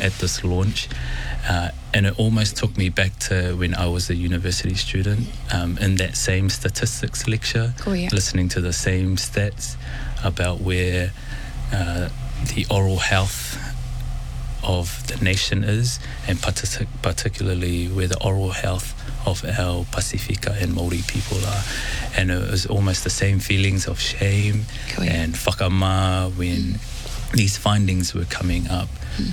at this launch, and it almost took me back to when I was a university student, in that same statistics lecture, listening to the same stats about where the oral health of the nation is, and particularly where the oral health of our Pasifika and Māori people are. And it was almost the same feelings of shame and whakamā when these findings were coming up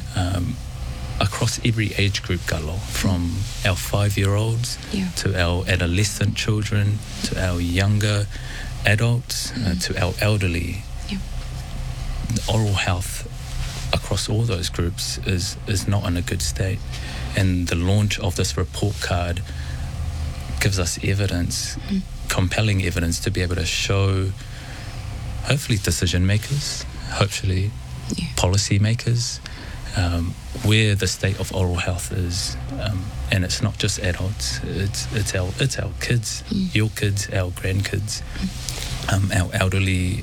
across every age group, Galo, from our 5-year-olds to our adolescent children, to our younger adults, to our elderly. The oral health across all those groups is not in a good state. And the launch of this report card gives us evidence, compelling evidence, to be able to show, hopefully, decision makers, hopefully policy makers, where the state of oral health is. And it's not just adults, it's our kids, your kids, our grandkids, our elderly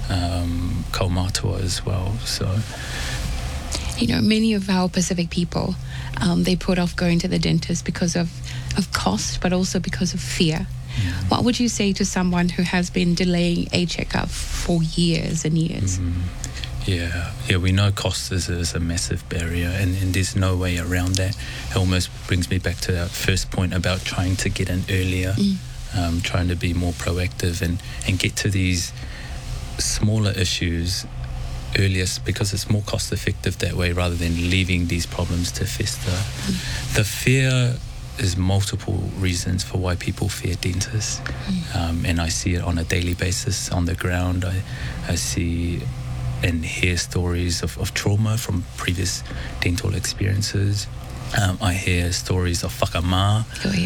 kaumātua as well. So, you know, many of our Pacific people, they put off going to the dentist because of cost, but also because of fear. What would you say to someone who has been delaying a checkup for years and years? Yeah, we know cost is a massive barrier, and there's no way around that. It almost brings me back to that first point about trying to get in earlier, trying to be more proactive and get to these smaller issues earliest, because it's more cost effective that way rather than leaving these problems to fester. The fear is multiple reasons for why people fear dentists, and I see it on a daily basis on the ground. I see and hear stories of trauma from previous dental experiences. I hear stories of whakamā,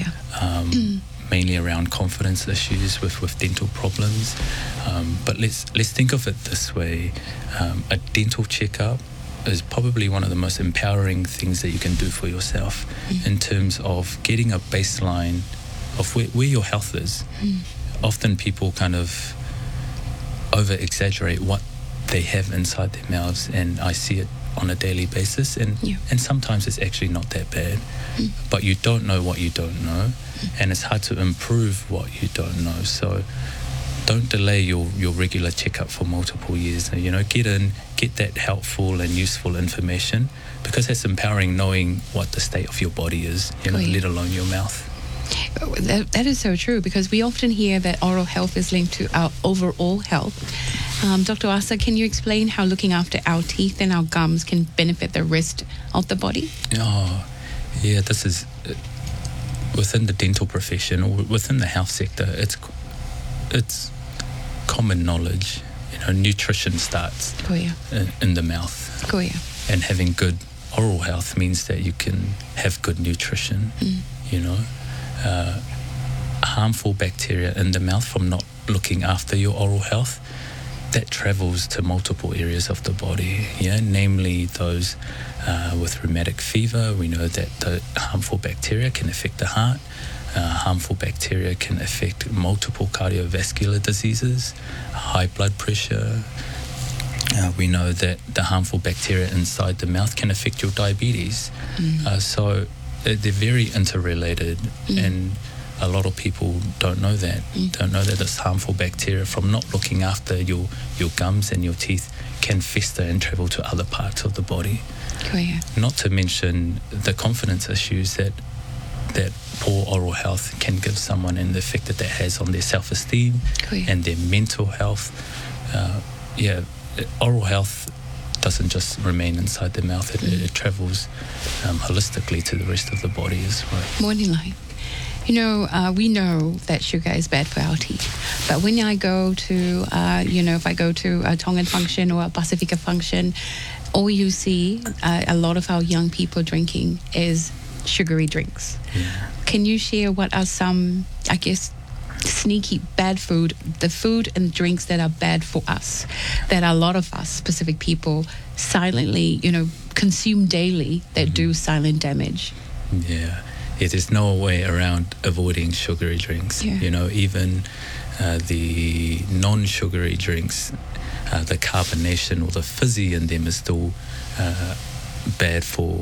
mainly around confidence issues with dental problems. But let's think of it this way. A dental checkup is probably one of the most empowering things that you can do for yourself in terms of getting a baseline of where your health is. Often people kind of over-exaggerate what they have inside their mouths, and I see it on a daily basis, and sometimes it's actually not that bad, but you don't know what you don't know, and it's hard to improve what you don't know. So don't delay your regular checkup for multiple years. You know, get that helpful and useful information, because it's empowering knowing what the state of your body is, you know, let alone your mouth. That is so true, because we often hear that oral health is linked to our overall health. Dr. Asa, can you explain how looking after our teeth and our gums can benefit the rest of the body? Oh, yeah, this is within the dental profession or within the health sector. It's common knowledge. You know, nutrition starts in the mouth. And having good oral health means that you can have good nutrition. You know, harmful bacteria in the mouth from not looking after your oral health, that travels to multiple areas of the body, namely those with rheumatic fever. We know that the harmful bacteria can affect the heart. Harmful bacteria can affect multiple cardiovascular diseases, high blood pressure. We know that the harmful bacteria inside the mouth can affect your diabetes. So they're very interrelated, and a lot of people don't know that. Don't know that this harmful bacteria from not looking after your gums and your teeth can fester and travel to other parts of the body. Not to mention the confidence issues that poor oral health can give someone, and the effect that has on their self-esteem and their mental health. Oral health doesn't just remain inside the mouth, it travels holistically to the rest of the body as well. Morning light. You know, we know that sugar is bad for our teeth, but when I go to, if I go to a Tongan function or a Pasifika function, all you see a lot of our young people drinking is sugary drinks. Can you share what are some, I guess, sneaky bad food, the food and drinks that are bad for us, that a lot of us, Pacific people, silently, consume daily, that do silent damage? There's no way around avoiding sugary drinks. Even the non-sugary drinks, the carbonation or the fizzy in them is still bad for